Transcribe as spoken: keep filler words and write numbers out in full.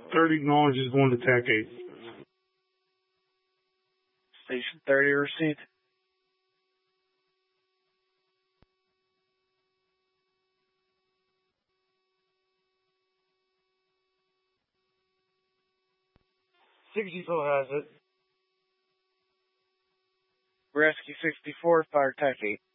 thirty acknowledges one to T A C eight. Station thirty received. sixty-four has it. Rescue sixty-four, fire T A C eight.